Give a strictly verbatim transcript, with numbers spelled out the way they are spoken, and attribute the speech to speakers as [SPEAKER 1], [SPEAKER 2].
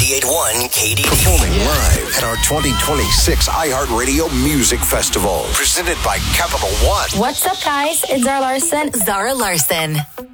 [SPEAKER 1] ninety-eight point one K D D.
[SPEAKER 2] Performing live at our twenty twenty-six iHeartRadio Music Festival. Presented by Capital One.
[SPEAKER 3] What's up, guys? It's Zara Larson.
[SPEAKER 4] Zara Larson.